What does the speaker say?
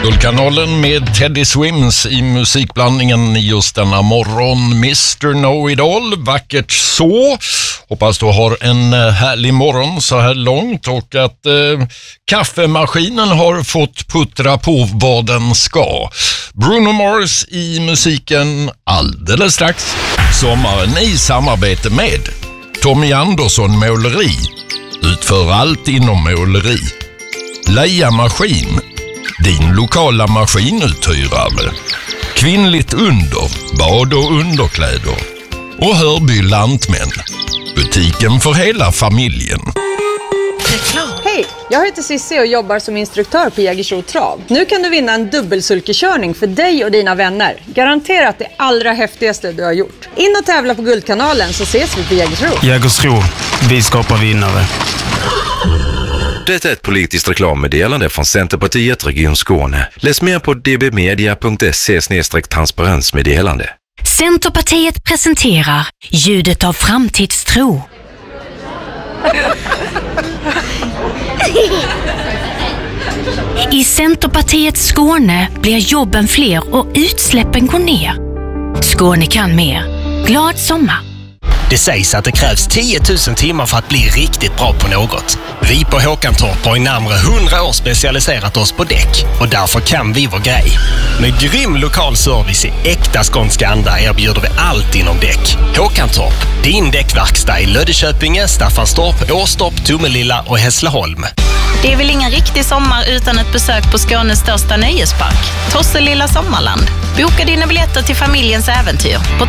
Guldkanalen med Teddy Swims i musikblandningen just denna morgon. Mr. Know-It-All, vackert så. Hoppas du har en härlig morgon så här långt och att kaffemaskinen har fått puttra på vad den ska. Bruno Mars i musiken alldeles strax. Sommaren i samarbete med Tommy Andersson Måleri. Utför allt inom måleri. Leia Maskin, din lokala maskinuthyrare. Kvinnligt under, bad och underkläder. Och Hörby Lantmän, butiken för hela familjen. Hej, jag heter Sissi och jobbar som instruktör på Jägersro Trav. Nu kan du vinna en dubbelsulkekörning för dig och dina vänner. Garanterat det allra häftigaste du har gjort. In och tävla på Guldkanalen så ses vi på Jägersro. Jägersro, vi skapar vinnare. Det är ett politiskt reklammeddelande från Centerpartiet Region Skåne. Läs mer på dbmedia.se/transparensmeddelande. Centerpartiet presenterar ljudet av framtidstro. I Centerpartiets Skåne blir jobben fler och utsläppen går ner. Skåne kan mer. Glad sommar! Det sägs att det krävs 10 000 timmar för att bli riktigt bra på något. Vi på Håkantorp har i närmare 100 år specialiserat oss på däck och därför kan vi vår grej. Med grym lokal service i äkta skånska anda erbjuder vi allt inom däck. Håkantorp, din däckverkstad i Löddeköpinge, Staffanstorp, Åstorp, Tomelilla och Hässleholm. Det är väl ingen riktig sommar utan ett besök på Skånes största nöjespark, Tosselilla Sommarland. Boka dina biljetter till familjens äventyr på